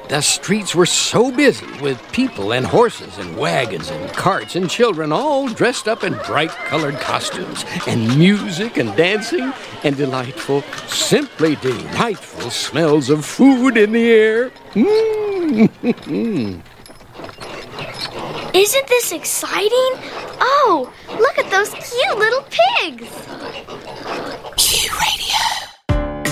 The streets were so busy with people and horses and wagons and carts and children all dressed up in bright-colored costumes and music and dancing and delightful, simply delightful smells of food in the air. Isn't this exciting? Oh, look at those cute little pigs.